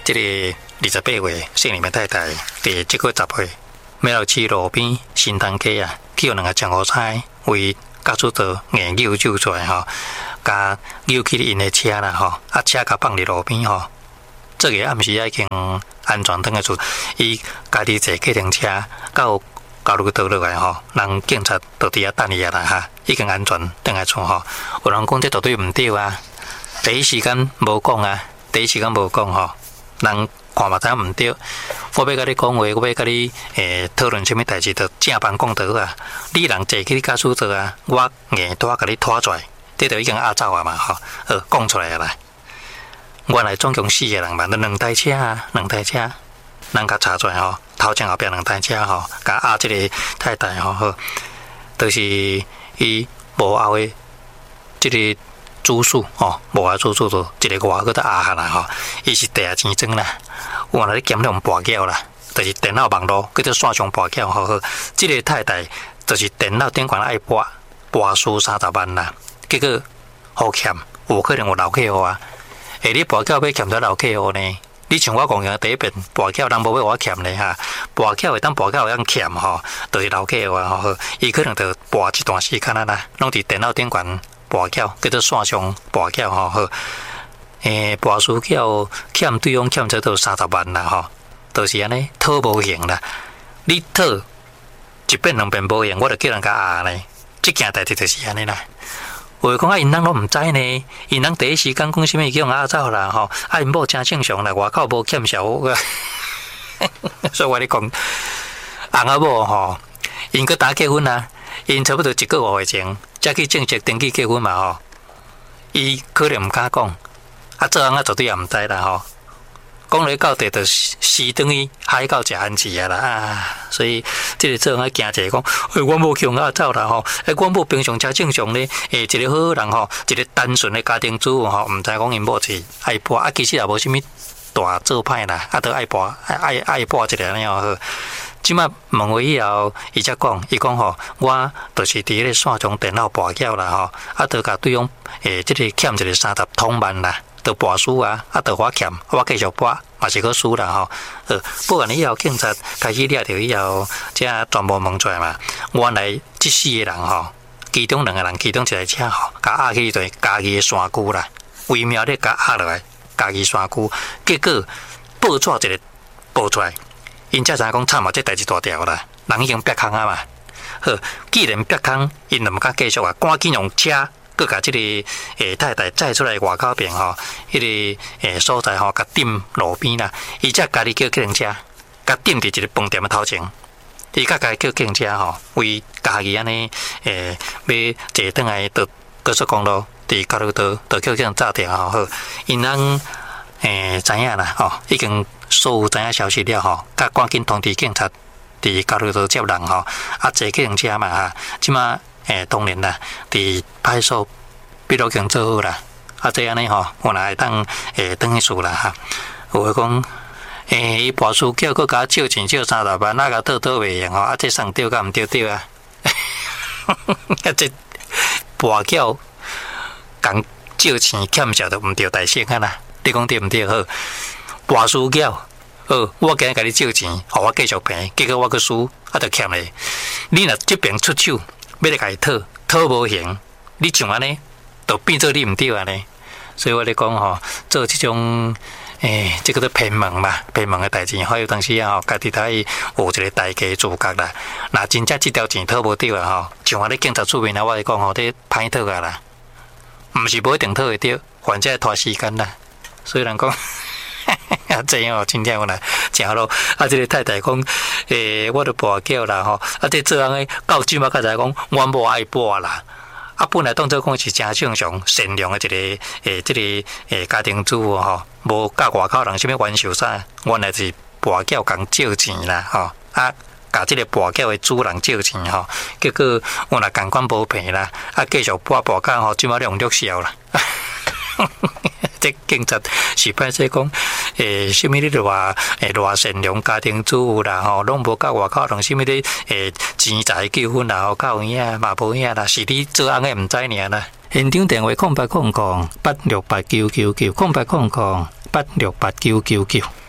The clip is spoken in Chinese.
这个28月姓林的太太，伫这个10岁，要到市路边新塘街啊，去有两个江湖差为家属做硬救救出来吼，甲救起因的车啦吼，啊车甲放伫路边吼。这个暗时已经安全登个出，伊家己坐计程车到高速道落来吼，人警察就伫遐等伊啊啦哈，已经安全登个出吼。有人讲这绝对毋对啊，第一时间无讲啊，第一时间无讲吼，人看嘛知影毋对。我要甲你讲话，我要甲你讨论什么代志，就正班讲倒啊。你人坐去你家属做啊，我硬拖甲你拖出来，这就已经压走啊嘛吼，讲出来啊啦。原来总共4个人嘛，两台车啊，两台车，人甲查出来吼，头前后壁两台车吼，甲压这个太太吼，好，就是伊无后的这个主诉吼，无后主诉就一个外个都压下来吼，伊是地下钱庄啦，原来咧减量跋筊啦，就是电脑网络叫做线上跋筊吼，这个太太就是电脑顶悬爱跋输30万啦，结果好欠，有可能有老客户啊。你跋筊要欠到老客户呢？你像我讲嘅第一遍跋筊，人无要我欠呢哈。跋筊会当跋筊会当欠吼，就是老客户啊吼。伊可能就跋一段时间啦，拢伫电脑顶悬跋筊，叫做线上跋筊吼。好，跋输筊欠对方欠这都30万啦吼，就是安尼讨无行啦。你讨一遍两遍无行，我就叫人家压呢。这件代志就是安尼啦。话讲啊，因人拢毋知呢，因人第一时间讲啥物叫人压走啦吼，啊因某真正常啦，外口无欠小，所以我咧讲，翁仔某吼，因佮打结婚啊，因差不多1个月前才去正式登记结婚嘛吼，伊可能毋敢讲，啊做翁仔绝对也毋知啦吼。讲落到底就是等于海到食安饲啊啦啊！所以这个做翁仔惊者讲，我无去压走啦吼，我某平常真正常咧，一个好人吼，一个单纯的家庭主妇吼，毋知讲因某是爱跋啊，其实也无啥物大做歹啦，啊，都爱跋爱跋一个安尼吼。即摆问话以后，伊才讲，伊讲吼，我就是伫咧线上电脑跋筊啦吼，啊，就甲对方即个欠一个30通万啦。就跋输啊，啊，就我欠，我继续跋，嘛是个输啦吼。不然以后警察开始抓到以后，才全部问出来嘛。原来这4个人吼，其中2个人，其中一台车吼，甲压去对家己的山区啦，微妙咧甲压落来，家己山区，结果报纸一个报出来，因才知影讲惨嘛，这代志大条啦，人已经逼空啊嘛。好，既然逼空，因就毋敢继续啊，赶紧用车。佮甲即个太太载出来外口边吼，迄个所在吼，甲顶路边啦，伊才家己叫计程车，甲顶伫一个饭店的头前，伊甲家己叫计程车吼，为家己安尼要坐转来到高速公路，伫高速道就叫人炸掉吼，好，因人知影啦吼，已经所有知影消息了吼，甲赶紧通知警察伫高速道接人吼，啊坐计程车嘛哈，即马。当然啦，伫派出所笔录已经做好啦，啊，这样呢吼，我来当登去厝啦哈。有讲伊跋输叫佮甲借钱借30万，那个倒袂用吼，啊，这送对甲毋对啊？啊，这跋筊讲借钱欠下都毋对大声啊啦，你讲对毋对好？跋输筊，我今日甲你借钱，互我继续赔，结果我去输，啊，就欠你。你若这边出手。要来甲伊讨无行，你像安尼，就变做你毋对安尼。所以我咧讲吼，做这种这个都偏门嘛，偏门的代志，还有当时啊吼，家己得有一个大家自觉啦。若真正这条钱讨无对啊吼，像我咧警察出面啊，我咧讲吼，这歹讨啊啦，毋是无一定讨会着，反正拖时间啦。所以人讲。啊，这样哦，真正有啦，正咯。啊，这个太太讲，我都跋筊啦吼。啊，这做人个到即马才知讲，我无爱跋啦。啊，本来当作讲是真正常、善良的一个这个家庭主妇吼，无甲外口人啥物冤仇啥，原来是跋筊共借钱啦吼。啊，甲这个跋筊的主人借钱吼，结果原来共款无赔啦。啊，继续跋到吼，即马用绿销啦。这警察是歹势讲，什么你就话，偌善良家庭主妇啦吼，拢无甲外口人什么咧，钱财纠纷啦，吼，有影嘛无影啦，是你做翁的毋知尔啦。现场电话08008689990800 0868689999。